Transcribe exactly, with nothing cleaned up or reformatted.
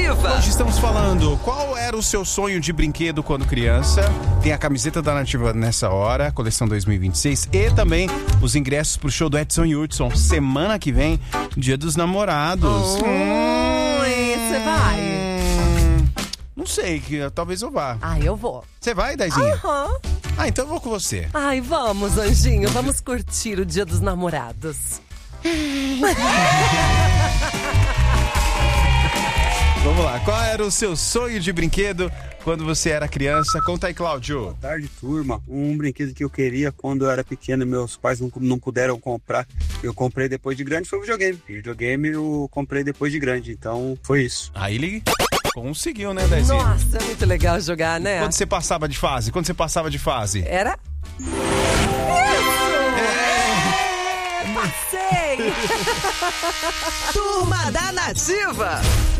Nativa. Hoje estamos falando qual era o seu sonho de brinquedo quando criança. Tem a camiseta da Nativa nessa hora, coleção dois mil e vinte e seis. E também os ingressos pro show do Edson Hudson, semana que vem, Dia dos Namorados. Oh, hum, você vai? Não sei, que talvez eu vá. Ah, eu vou. Você vai, Daizinha? Aham. Uhum. Ah, então eu vou com você. Ai, vamos, Anjinho. Vamos curtir o Dia dos Namorados. Vamos lá, qual era o seu sonho de brinquedo quando você era criança? Conta aí, Cláudio. Boa tarde, turma. Um brinquedo que eu queria quando eu era pequeno e meus pais não, não puderam comprar, eu comprei depois de grande, foi o videogame. O videogame eu comprei depois de grande, então foi isso. Aí ele conseguiu, né, Daizinha? Nossa, é muito legal jogar, né? Quando você passava de fase? Quando você passava de fase? Era... Passei! Turma da Nativa.